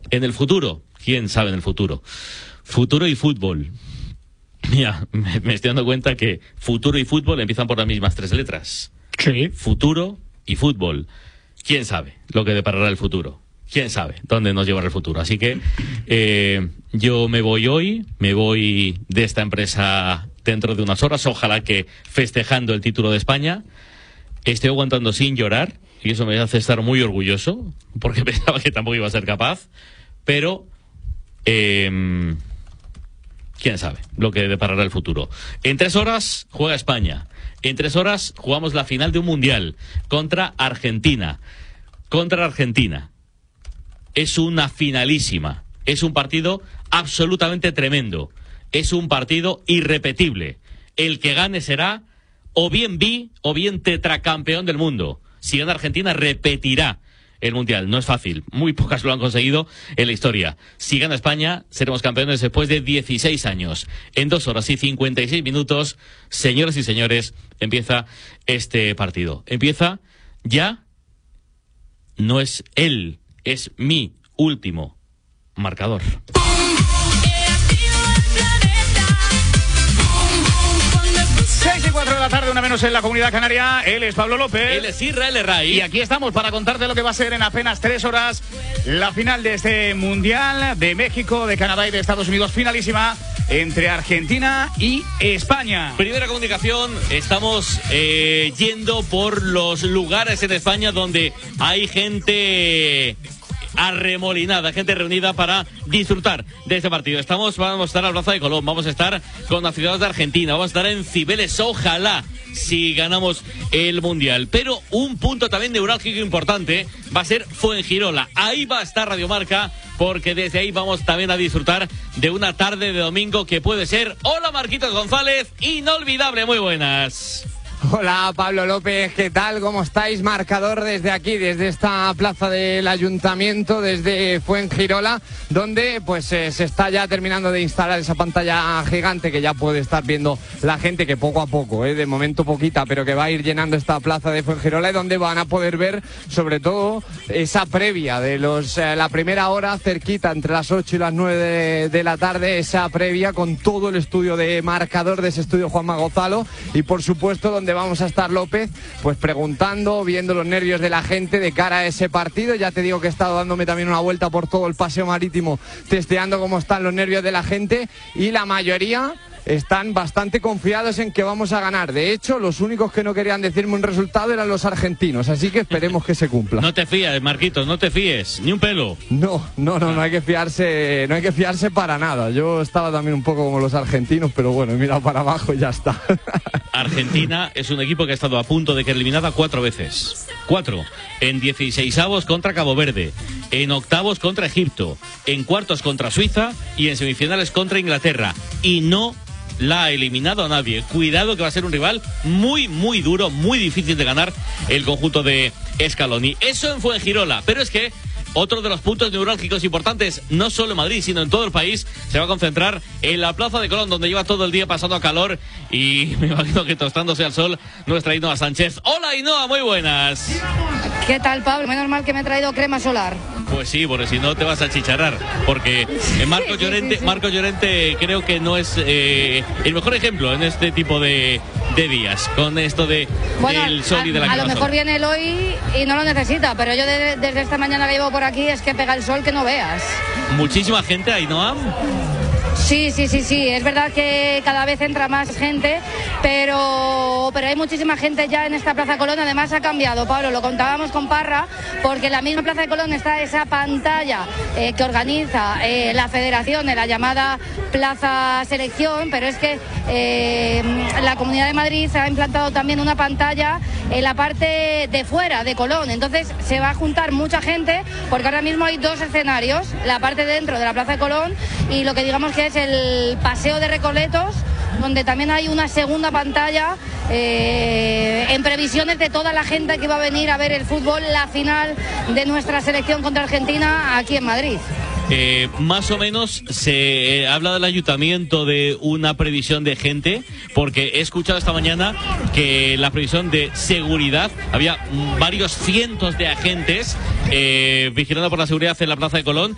En el futuro, ¿quién sabe en el futuro? Futuro y fútbol. Mira, me estoy dando cuenta que futuro y fútbol empiezan por las mismas 3 letras. Sí. Futuro y fútbol. ¿Quién sabe lo que deparará el futuro? ¿Quién sabe dónde nos llevará el futuro? Así que yo me voy hoy, me voy de esta empresa dentro de unas horas, ojalá que festejando el título de España. Estoy aguantando sin llorar y eso me hace estar muy orgulloso, porque pensaba que tampoco iba a ser capaz, pero quién sabe lo que deparará el futuro. En 3 horas juega España. En 3 horas jugamos la final de un mundial contra Argentina. Contra Argentina. Es una finalísima. Es un partido absolutamente tremendo. Es un partido irrepetible. El que gane será o bien o bien tetracampeón del mundo. Si gana Argentina, repetirá el mundial. No es fácil. Muy pocas lo han conseguido en la historia. Si gana España, seremos campeones después de 16 años. En 2 horas y 56 minutos, señoras y señores, empieza este partido. Empieza ya. No es él, es mi último marcador. 6:04 de la tarde, una menos en la Comunidad Canaria. Él es Pablo López. Él es Israel Herray. Y aquí estamos para contarte lo que va a ser en apenas 3 horas la final de este Mundial de México, de Canadá y de Estados Unidos. Finalísima entre Argentina y España. Primera comunicación, estamos yendo por los lugares en España donde hay gente arremolinada, gente reunida para disfrutar de este partido. Vamos a estar a Plaza de Colón, vamos a estar con aficionados de Argentina, vamos a estar en Cibeles, ojalá, si ganamos el Mundial. Pero un punto también neurálgico importante va a ser Fuengirola. Ahí va a estar Radio Marca, porque desde ahí vamos también a disfrutar de una tarde de domingo que puede ser. Hola Marquitos González, inolvidable, muy buenas. Hola Pablo López, ¿qué tal? ¿Cómo estáis? Marcador desde aquí, desde esta plaza del Ayuntamiento, desde Fuengirola, donde pues se está ya terminando de instalar esa pantalla gigante que ya puede estar viendo la gente, que poco a poco, de momento poquita, pero que va a ir llenando esta plaza de Fuengirola, y donde van a poder ver sobre todo esa previa de la primera hora, cerquita entre las 8 y las 9 de la tarde, esa previa con todo el estudio de Marcador, de ese estudio Juanma Gonzalo, y por supuesto donde vamos a estar, López, pues preguntando, viendo los nervios de la gente de cara a ese partido. Ya te digo que he estado dándome también una vuelta por todo el paseo marítimo, testeando cómo están los nervios de la gente, y la mayoría están bastante confiados en que vamos a ganar. De hecho, los únicos que no querían decirme un resultado eran los argentinos, así que esperemos que se cumpla. No te fíes, Marquitos, no te fíes, ni un pelo. No hay que fiarse para nada. Yo estaba también un poco como los argentinos, pero bueno, he mirado para abajo y ya está. Argentina es un equipo que ha estado a punto de quedar eliminada 4 veces. 4. En 16avos contra Cabo Verde, en octavos contra Egipto, en cuartos contra Suiza y en semifinales contra Inglaterra. Y no la ha eliminado a nadie. Cuidado, que va a ser un rival muy, muy duro, muy difícil de ganar el conjunto de Scaloni. Eso en Fuengirola, pero es que otro de los puntos neurálgicos importantes, no solo en Madrid, sino en todo el país, se va a concentrar en la Plaza de Colón, donde lleva todo el día pasando calor y me imagino que tostándose al sol nuestra Ainhoa Sánchez. Hola Ainhoa, muy buenas. ¿Qué tal, Pablo? Menos mal que me he traído crema solar. Pues sí, porque si no te vas a chicharrar, porque Marco Llorente creo que no es el mejor ejemplo en este tipo de días, con esto del sol y de la a lo mejor viene él hoy y no lo necesita, pero yo desde esta mañana que llevo por aquí es que pega el sol que no veas. Muchísima gente, Ainhoa. Sí, es verdad que cada vez entra más gente, pero hay muchísima gente ya en esta Plaza Colón. Además ha cambiado, Pablo, lo contábamos con Parra, porque en la misma Plaza de Colón está esa pantalla que organiza la federación de la llamada Plaza Selección, pero es que la Comunidad de Madrid ha implantado también una pantalla en la parte de fuera de Colón. Entonces se va a juntar mucha gente, porque ahora mismo hay 2 escenarios, la parte de dentro de la Plaza de Colón y lo que digamos que es el Paseo de Recoletos, donde también hay una segunda pantalla en previsiones de toda la gente que va a venir a ver el fútbol, la final de nuestra selección contra Argentina aquí en Madrid. Más o menos se habla del ayuntamiento de una previsión de gente, porque he escuchado esta mañana que la previsión de seguridad, había varios cientos de agentes vigilando por la seguridad en la Plaza de Colón.